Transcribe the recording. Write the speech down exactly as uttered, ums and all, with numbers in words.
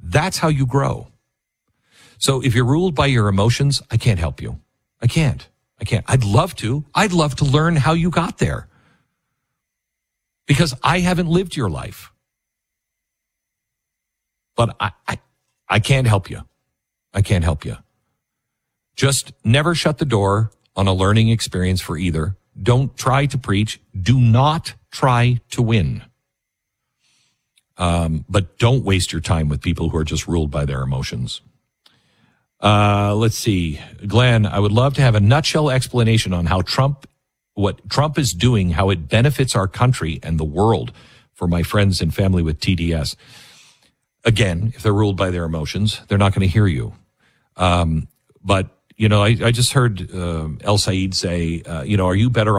That's how you grow. So if you're ruled by your emotions, I can't help you. I can't. I can't. I'd love to. I'd love to learn how you got there. Because I haven't lived your life. But I, I, I can't help you. I can't help you. Just never shut the door on a learning experience for either. Don't try to preach. Do not try to win. Um, but don't waste your time with people who are just ruled by their emotions. Uh, let's see. Glenn, I would love to have a nutshell explanation on how Trump, what Trump is doing, how it benefits our country and the world for my friends and family with T D S. Again, if they're ruled by their emotions, they're not going to hear you. Um, but, you know, I, I just heard uh, El Said say, uh, you know, are you better